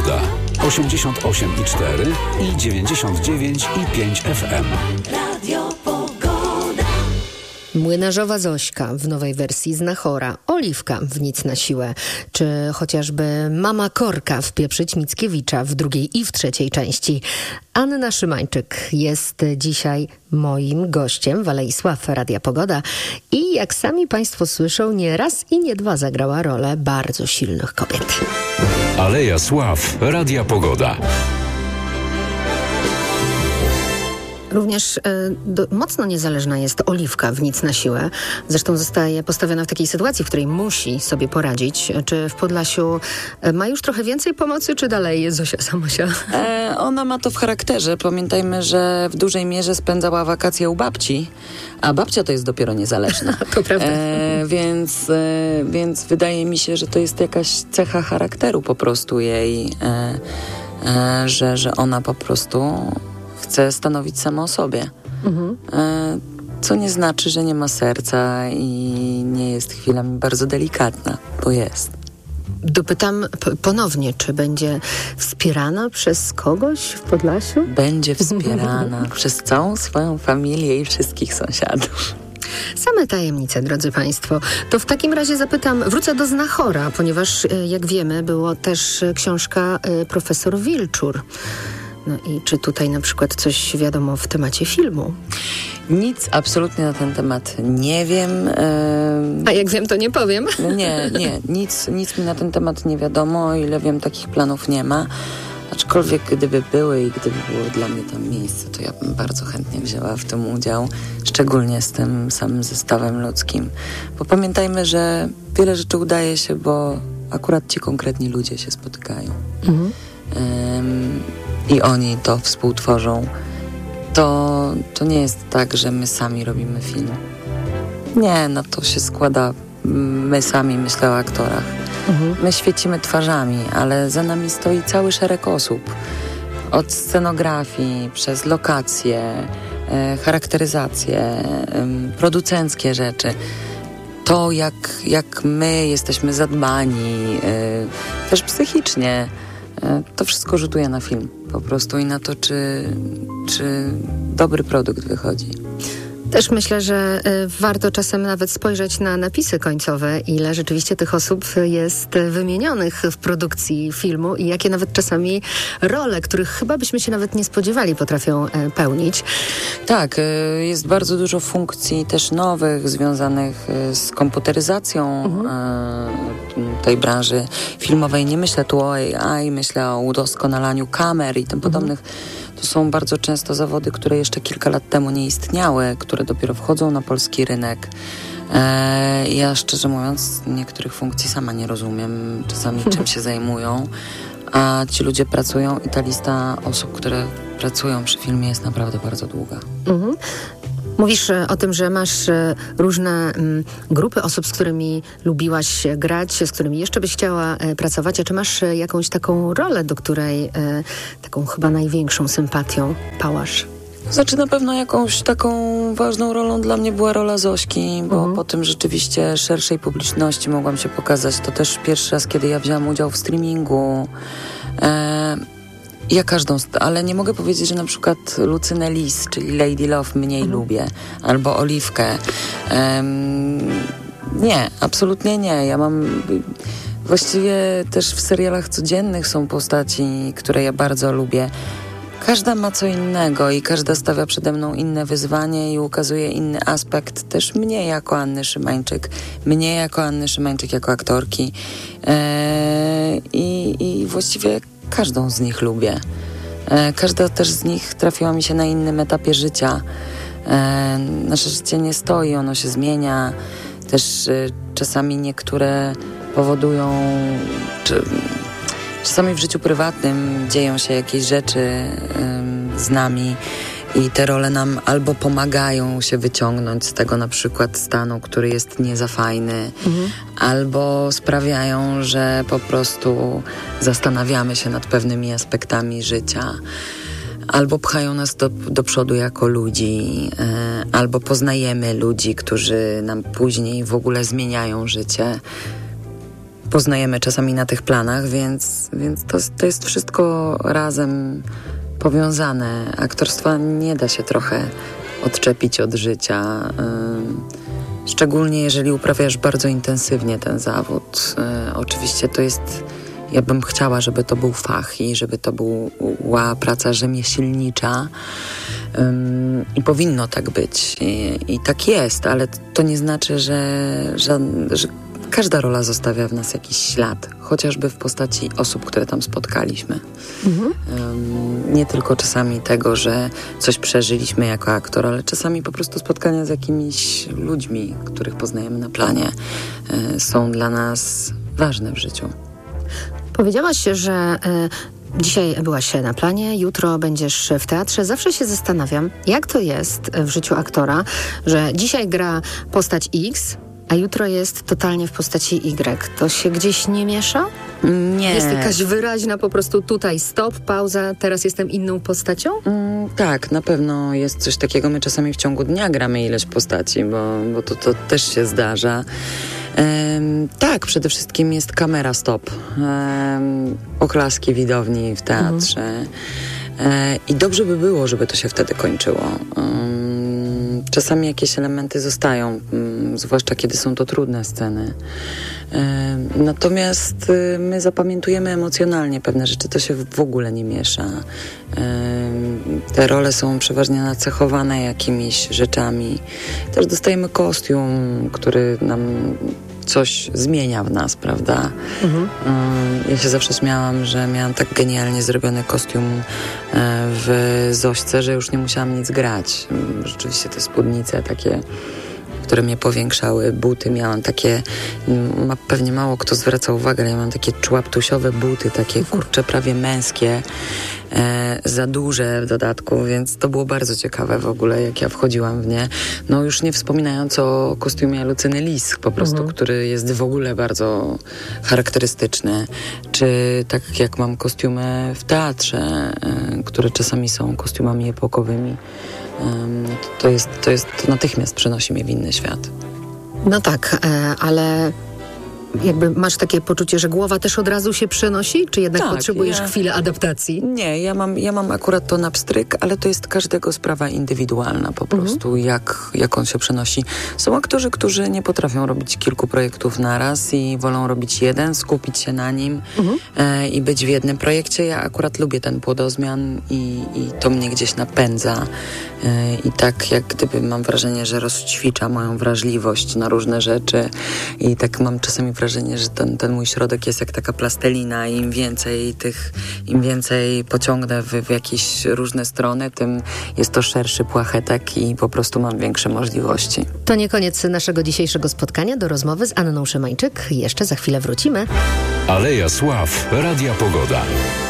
Pogoda. 88,4 i 99,5 FM. Radio Pogoda. Młynarzowa Zośka w nowej wersji Znachora, Oliwka w Nic na siłę, czy chociażby Mama Korka w Pieprzyć Mickiewicza w drugiej i w trzeciej części. Anna Szymańczyk jest dzisiaj moim gościem w Alei Sław Radia Pogoda i jak sami Państwo słyszą, nie raz i nie dwa zagrała rolę bardzo silnych kobiet. Aleja Sław Radia Pogoda. Również mocno niezależna jest Oliwka w Nic na siłę. Zresztą zostaje postawiona w takiej sytuacji, w której musi sobie poradzić. Czy w Podlasiu ma już trochę więcej pomocy, czy dalej jest Zosia Samosia? Ona ma to w charakterze. Pamiętajmy, że w dużej mierze spędzała wakacje u babci, a babcia to jest dopiero niezależna. To prawda. Więc wydaje mi się, że to jest jakaś cecha charakteru po prostu jej, że ona po prostu chce stanowić sama o sobie. Co nie znaczy, że nie ma serca i nie jest chwilami bardzo delikatna, bo jest. Dopytam ponownie, czy będzie wspierana przez kogoś w Podlasiu? Będzie wspierana przez całą swoją familię i wszystkich sąsiadów. Same tajemnice, drodzy Państwo. To w takim razie wrócę do Znachora, ponieważ jak wiemy, było też książka Profesor Wilczur. No i czy tutaj na przykład coś wiadomo w temacie filmu? Nic absolutnie na ten temat nie wiem. A jak wiem, to nie powiem. Nie, nic mi na ten temat nie wiadomo. O ile wiem, takich planów nie ma. Aczkolwiek gdyby były i gdyby było dla mnie tam miejsce, to ja bym bardzo chętnie wzięła w tym udział. Szczególnie z tym samym zestawem ludzkim. Bo pamiętajmy, że wiele rzeczy udaje się, bo akurat ci konkretni ludzie się spotykają. I oni to współtworzą. To nie jest tak, że my sami robimy film. Nie, no to się składa, my sami, myślę o aktorach. My świecimy twarzami, ale za nami stoi cały szereg osób. Od scenografii, przez lokacje, charakteryzację, producenckie rzeczy. To, jak my jesteśmy zadbani, też psychicznie, to wszystko rzutuje na film po prostu i na to, czy dobry produkt wychodzi. Też myślę, że warto czasem nawet spojrzeć na napisy końcowe, ile rzeczywiście tych osób jest wymienionych w produkcji filmu i jakie nawet czasami role, których chyba byśmy się nawet nie spodziewali, potrafią pełnić. Tak, jest bardzo dużo funkcji też nowych, związanych z komputeryzacją tej branży filmowej. Nie myślę tu o AI, myślę o udoskonalaniu kamer i tym podobnych. To są bardzo często zawody, które jeszcze kilka lat temu nie istniały, które dopiero wchodzą na polski rynek. Ja szczerze mówiąc niektórych funkcji sama nie rozumiem, czasami czym się zajmują, a ci ludzie pracują i ta lista osób, które pracują przy filmie jest naprawdę bardzo długa. Mówisz o tym, że masz różne grupy osób, z którymi lubiłaś grać, z którymi jeszcze byś chciała pracować. A czy masz jakąś taką rolę, do której taką chyba największą sympatią pałasz? Znaczy na pewno jakąś taką ważną rolą dla mnie była rola Zośki, bo po tym rzeczywiście szerszej publiczności mogłam się pokazać. To też pierwszy raz, kiedy ja wzięłam udział w streamingu. Ja każdą, ale nie mogę powiedzieć, że na przykład Lucynę Lis, czyli Lady Love mniej lubię, albo Oliwkę. Nie, absolutnie nie. Ja mam... Właściwie też w serialach codziennych są postaci, które ja bardzo lubię. Każda ma co innego i każda stawia przede mną inne wyzwanie i ukazuje inny aspekt też mnie jako Anny Szymańczyk, jako aktorki. I właściwie każdą z nich lubię. Każda też z nich trafiła mi się na innym etapie życia. Nasze życie nie stoi, ono się zmienia. Też czasami niektóre powodują... Czasami w życiu prywatnym dzieją się jakieś rzeczy z nami i te role nam albo pomagają się wyciągnąć z tego na przykład stanu, który jest nie za fajny, albo sprawiają, że po prostu zastanawiamy się nad pewnymi aspektami życia, albo pchają nas do przodu jako ludzi, albo poznajemy ludzi, którzy nam później w ogóle zmieniają życie. poznajemy czasami na tych planach, więc to jest wszystko razem powiązane. Aktorstwa nie da się trochę odczepić od życia. Szczególnie jeżeli uprawiasz bardzo intensywnie ten zawód. Oczywiście to jest... Ja bym chciała, żeby to był fach i żeby to była praca rzemieślnicza. I powinno tak być. I tak jest, ale to nie znaczy, że każda rola zostawia w nas jakiś ślad. Chociażby w postaci osób, które tam spotkaliśmy. Nie tylko czasami tego, że coś przeżyliśmy jako aktor, ale czasami po prostu spotkania z jakimiś ludźmi, których poznajemy na planie, są dla nas ważne w życiu. Powiedziałaś, że dzisiaj byłaś na planie, jutro będziesz w teatrze. Zawsze się zastanawiam, jak to jest w życiu aktora, że dzisiaj gra postać X, a jutro jest totalnie w postaci Y. To się gdzieś nie miesza? Nie. Jest jakaś wyraźna po prostu tutaj stop, pauza, teraz jestem inną postacią? Tak, na pewno jest coś takiego. My czasami w ciągu dnia gramy ileś postaci, bo to też się zdarza. Tak, przede wszystkim jest kamera stop. Oklaski widowni w teatrze. I dobrze by było, żeby to się wtedy kończyło. Czasami jakieś elementy zostają, zwłaszcza kiedy są to trudne sceny. Natomiast my zapamiętujemy emocjonalnie pewne rzeczy, to się w ogóle nie miesza. Te role są przeważnie nacechowane jakimiś rzeczami. Też dostajemy kostium, który nam coś zmienia w nas, prawda? Ja się zawsze śmiałam, że miałam tak genialnie zrobiony kostium w Zośce, że już nie musiałam nic grać. Rzeczywiście te spódnice takie, które mnie powiększały, buty miałam takie, pewnie mało kto zwraca uwagę, ale ja mam takie człaptusiowe buty, takie kurcze prawie męskie, za duże w dodatku, więc to było bardzo ciekawe w ogóle, jak ja wchodziłam w nie. No już nie wspominając o kostiumie Lucyny Lisk po prostu, który jest w ogóle bardzo charakterystyczny. Czy tak jak mam kostiumy w teatrze, które czasami są kostiumami epokowymi, to natychmiast przenosi mnie w inny świat. No tak, ale jakby masz takie poczucie, że głowa też od razu się przenosi? Czy jednak potrzebujesz chwilę adaptacji? Nie, ja mam akurat to na pstryk, ale to jest każdego sprawa indywidualna po prostu, jak on się przenosi. Są aktorzy, którzy nie potrafią robić kilku projektów naraz i wolą robić jeden, skupić się na nim i być w jednym projekcie. Ja akurat lubię ten płodozmian i to mnie gdzieś napędza. I tak jak gdyby mam wrażenie, że rozćwicza moją wrażliwość na różne rzeczy i tak mam czasami wrażenie, że ten mój środek jest jak taka plastelina i im więcej pociągnę w jakieś różne strony, tym jest to szerszy płachetek i po prostu mam większe możliwości. To nie koniec naszego dzisiejszego spotkania. Do rozmowy z Anną Szymańczyk jeszcze za chwilę wrócimy. Aleja Sław, Radia Pogoda.